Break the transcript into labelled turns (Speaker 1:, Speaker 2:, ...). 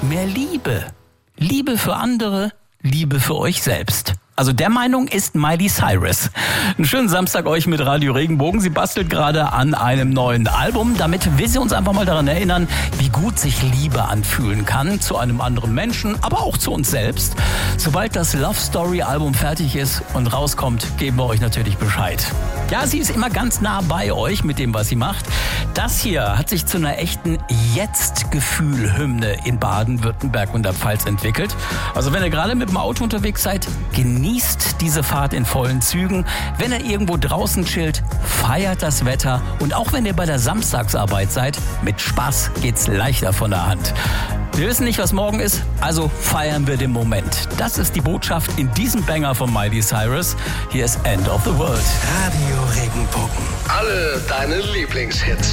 Speaker 1: mehr Liebe. Liebe für andere, Liebe für euch selbst. Also der Meinung ist Miley Cyrus. Einen schönen Samstag euch mit Radio Regenbogen. Sie bastelt gerade an einem neuen Album. Damit will sie uns einfach mal daran erinnern, wie gut sich Liebe anfühlen kann. Zu einem anderen Menschen, aber auch zu uns selbst. Sobald das Love Story Album fertig ist und rauskommt, geben wir euch natürlich Bescheid. Ja, sie ist immer ganz nah bei euch mit dem, was sie macht. Das hier hat sich zu einer echten Jetzt-Gefühl-Hymne in Baden-Württemberg und der Pfalz entwickelt. Also wenn ihr gerade mit dem Auto unterwegs seid, genießt diese Fahrt in vollen Zügen. Wenn ihr irgendwo draußen chillt, feiert das Wetter. Und auch wenn ihr bei der Samstagsarbeit seid, mit Spaß geht's leichter von der Hand. Wir wissen nicht, was morgen ist, also feiern wir den Moment. Das ist die Botschaft in diesem Banger von Miley Cyrus. Hier ist End of the World.
Speaker 2: Radio Regenbogen.
Speaker 3: Alle deine Lieblingshits.